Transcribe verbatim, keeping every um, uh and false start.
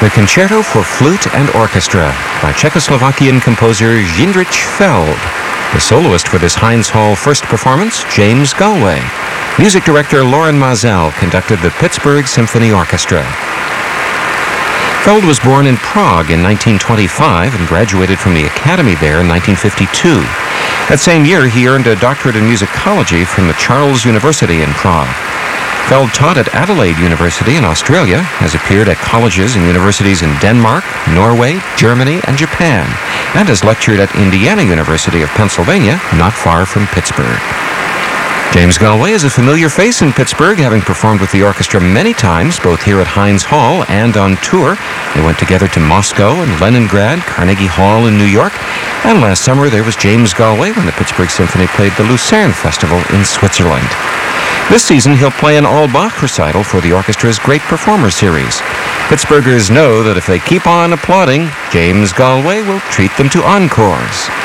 The Concerto for Flute and Orchestra by Czechoslovakian composer Jindřich Feld. The soloist for this Heinz Hall first performance, James Galway. Music director Loren Maazel conducted the Pittsburgh Symphony Orchestra. Feld was born in Prague in nineteen twenty-five and graduated from the Academy there in nineteen fifty-two. That same year, he earned a doctorate in musicology from the Charles University in Prague. Feld taught at Adelaide University in Australia, has appeared at colleges and universities in Denmark, Norway, Germany, and Japan, and has lectured at Indiana University of Pennsylvania, not far from Pittsburgh. James Galway is a familiar face in Pittsburgh, having performed with the orchestra many times, both here at Heinz Hall and on tour. They went together to Moscow and Leningrad, Carnegie Hall in New York, and last summer there was James Galway when the Pittsburgh Symphony played the Lucerne Festival in Switzerland. This season he'll play an all-Bach recital for the orchestra's Great Performer Series. Pittsburghers know that if they keep on applauding, James Galway will treat them to encores.